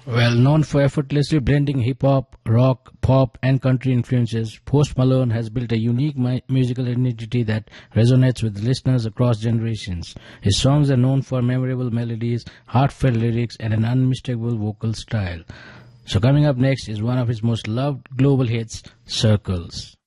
Well known for effortlessly blending hip-hop, rock, pop, and country influences, Post Malone has built a unique musical identity that resonates with listeners across generations. His songs are known for memorable melodies, heartfelt lyrics, and an unmistakable vocal style. So coming up next is one of his most loved global hits, Circles.